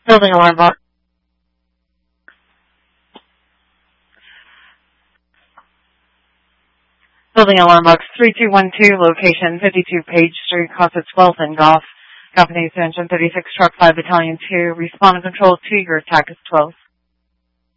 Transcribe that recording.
Building alarm box. Building alarm box 3212, location 52 Page Street, Cosset 12th and Golf. Company extension 36 Truck 5 Battalion 2. Respond and control to your attack is 12.